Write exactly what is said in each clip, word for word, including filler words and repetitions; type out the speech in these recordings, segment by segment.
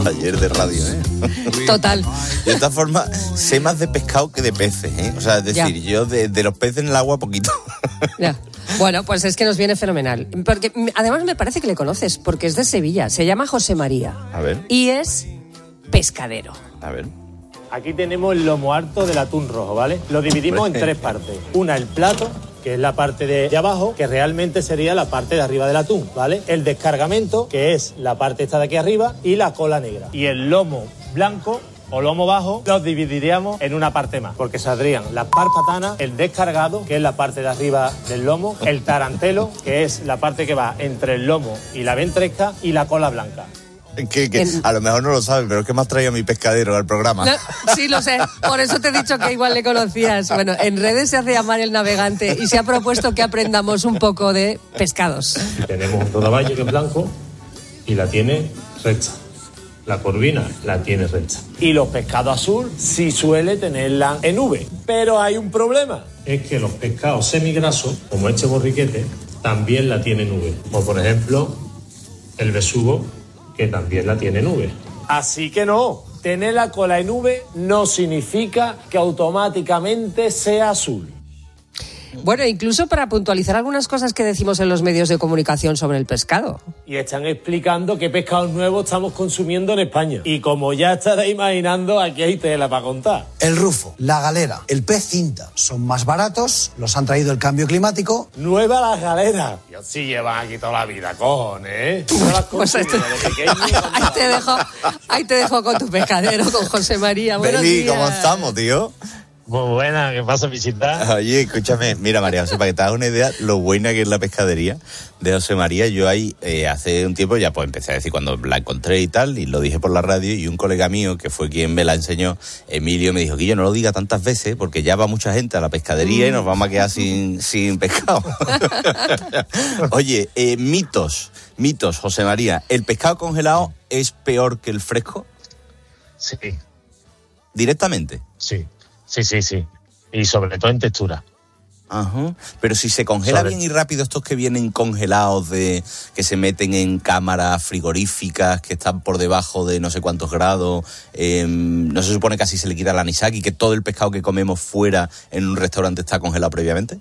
taller de radio, ¿eh? Total. De esta forma, sé más de pescado que de peces, ¿eh? O sea, es decir, ya. yo de, de los peces en el agua poquito. Ya. Bueno, pues es que nos viene fenomenal. Porque además me parece que le conoces, porque es de Sevilla. Se llama José María. A ver. Y es pescadero. A ver. Aquí tenemos el lomo harto del atún rojo, ¿vale? Lo dividimos en tres partes. Una, el plato, que es la parte de, de abajo, que realmente sería la parte de arriba del atún, ¿vale? El descargamento, que es la parte esta de aquí arriba, y la cola negra. Y el lomo blanco o lomo bajo los dividiríamos en una parte más, porque saldrían las párpatanas, el descargado, que es la parte de arriba del lomo, el tarantelo, que es la parte que va entre el lomo y la ventresca, y la cola blanca. Que, que a lo mejor no lo sabes, pero es que me has traído a mi pescadero al programa. No, sí, lo sé. Por eso te he dicho que igual le conocías. Bueno, en redes se hace llamar el navegante y se ha propuesto que aprendamos un poco de pescados. Tenemos un rodaballo que es blanco y la tiene recta. La corvina la tiene recta. Y los pescados azul sí suele tenerla en V. Pero hay un problema. Es que los pescados semigrasos, como este borriquete, también la tienen V. O por ejemplo, el besugo, que también la tiene en V. Así que no, tener la cola en V no significa que automáticamente sea azul. Bueno, incluso para puntualizar algunas cosas que decimos en los medios de comunicación sobre el pescado. Y están explicando qué pescados nuevos estamos consumiendo en España. Y como ya estaréis imaginando, aquí hay tela para contar. El rufo, la galera, el pez cinta son más baratos, los han traído el cambio climático. Nueva las galeras. Dios, sí llevan aquí toda la vida, cojones, ¿eh? No las Pues esto... ahí, te dejo, ahí te dejo con tu pescadero, con José María. Buenos Beli, días. ¿cómo estamos, tío? Muy buena, ¿qué pasa, visita? Oye, escúchame, mira, María José, para que te hagas una idea lo buena que es la pescadería de José María. Yo ahí eh, hace un tiempo ya pues empecé a decir cuando la encontré y tal, y lo dije por la radio, y un colega mío que fue quien me la enseñó, Emilio, me dijo que yo no lo diga tantas veces porque ya va mucha gente a la pescadería y nos vamos a quedar sin, sin pescado. Oye, eh, mitos, mitos, José María, ¿el pescado congelado es peor que el fresco? Sí. ¿Directamente? Sí. Sí, sí, sí. Y sobre todo en textura. Ajá. Pero si se congela sobre... bien y rápido, estos que vienen congelados, de que se meten en cámaras frigoríficas, que están por debajo de no sé cuántos grados, eh, ¿no se supone que así se le quita el anisaki, que todo el pescado que comemos fuera en un restaurante está congelado previamente?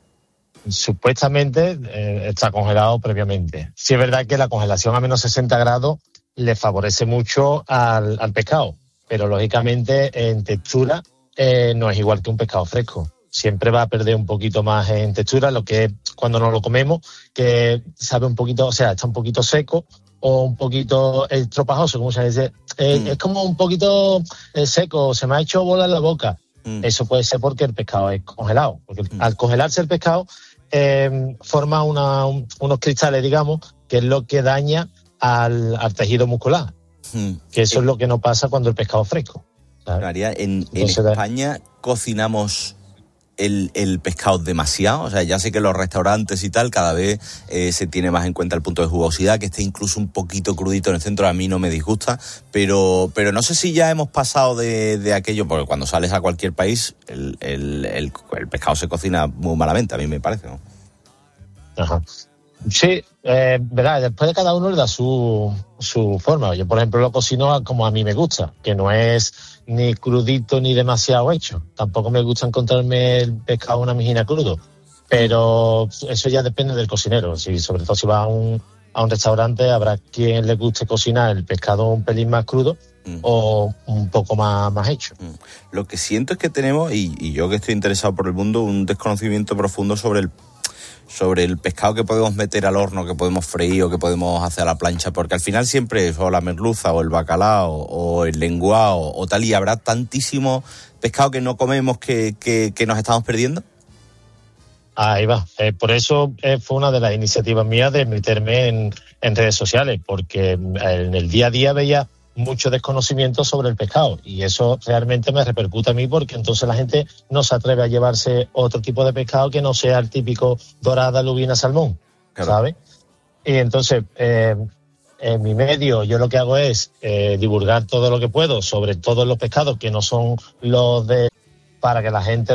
Supuestamente eh, está congelado previamente. Sí es verdad que la congelación a menos sesenta grados le favorece mucho al, al pescado, pero lógicamente en textura Eh, no es igual que un pescado fresco. Siempre va a perder un poquito más en textura, lo que es cuando nos lo comemos, que sabe un poquito, o sea, está un poquito seco o un poquito estropajoso, como se dice. Eh, mm. Es como un poquito eh, seco, se me ha hecho bola en la boca. Mm. Eso puede ser porque el pescado es congelado. Porque mm. al congelarse el pescado, eh, forma una, un, unos cristales, digamos, que es lo que daña al, al tejido muscular. Mm. Que eso sí. Es lo que no pasa cuando el pescado es fresco. María, en, en España cocinamos el, el pescado demasiado. O sea, ya sé que en los restaurantes y tal cada vez eh, se tiene más en cuenta el punto de jugosidad, que esté incluso un poquito crudito en el centro, a mí no me disgusta, pero pero no sé si ya hemos pasado de, de aquello, porque cuando sales a cualquier país el, el, el, el pescado se cocina muy malamente, a mí me parece, ¿no? Ajá. Sí, eh, verdad, después de cada uno le da su, su forma. Yo, por ejemplo, lo cocino como a mí me gusta, que no es ni crudito ni demasiado hecho. Tampoco me gusta encontrarme el pescado una mijina crudo, pero eso ya depende del cocinero. Si, sobre todo si va a un, a un restaurante, habrá quien le guste cocinar el pescado un pelín más crudo mm. o un poco más, más hecho. Mm. Lo que siento es que tenemos, y, y yo que estoy interesado por el mundo, un desconocimiento profundo sobre el sobre el pescado que podemos meter al horno, que podemos freír o que podemos hacer a la plancha, porque al final siempre es o la merluza o el bacalao o el lenguado o tal, y habrá tantísimo pescado que no comemos que, que, que nos estamos perdiendo. Ahí va. Eh, por eso eh, fue una de las iniciativas mías de meterme en, en redes sociales, porque en el día a día veía mucho desconocimiento sobre el pescado y eso realmente me repercute a mí, porque entonces la gente no se atreve a llevarse otro tipo de pescado que no sea el típico dorada, lubina, salmón, claro. ¿Sabes? Y entonces eh, en mi medio yo lo que hago es eh, divulgar todo lo que puedo sobre todos los pescados que no son los de, para que la gente